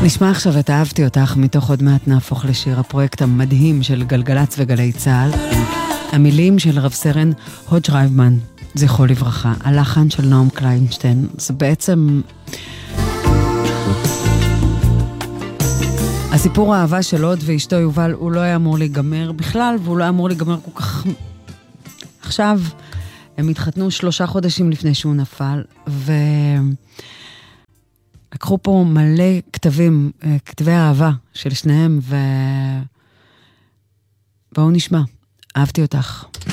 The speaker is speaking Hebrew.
נשמע עכשיו את אהבתי אותך, מתוך עוד מעט נהפוך לשיר, הפרויקט המדהים של גלגלצ וגלי צהל. המילים של רב סרן הודג' רייבמן, זכרו לברכה, הלחן של נועם קליינשטיין. זה בעצם הסיפור האהבה של הוד ואשתו יובל, הוא לא היה אמור להיגמר בכלל, והוא לא היה אמור להיגמר כל כך. עכשיו הם התחתנו 3 חודשים לפני שהוא נפל, לקחו פה מלא כתבים, כתבי אהבה של שניהם, ובואו נשמע, אהבתי אותך.